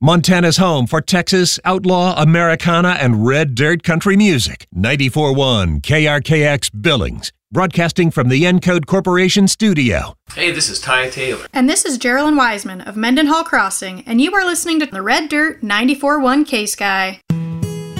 Montana's home for Texas, outlaw, Americana, and red dirt country music. 94.1 KRKX Billings. Broadcasting from the Encode Corporation studio. Hey, this is Ty Taylor. And this is Geraldine Wiseman of Mendenhall Crossing, and you are listening to the Red Dirt 94.1 K-Sky.